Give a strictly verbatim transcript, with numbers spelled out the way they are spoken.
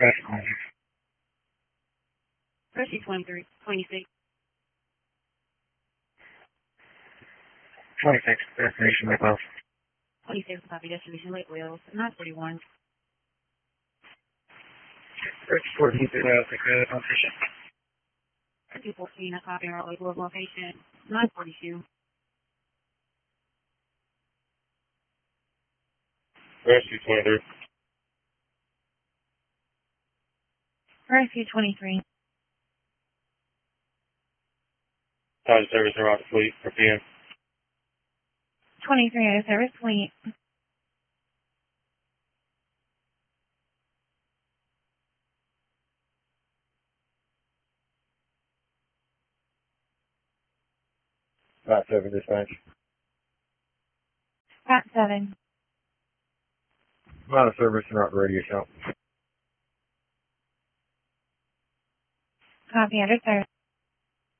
Rescue twenty-three, twenty-six. twenty-six, destination Lake Wells. twenty-six, copy, destination Lake Wales, nine forty-one. Rescue fourteen, zero, six, uh, location. Rescue fourteen, a copy, our Lake Wales location, nine forty-two. Rescue twenty-three. Rescue twenty-three. Time service around the fleet for P M. twenty-three, out of service fleet. Five seven dispatch. Pat seven. Out of service and out radio shop. Copy, under service.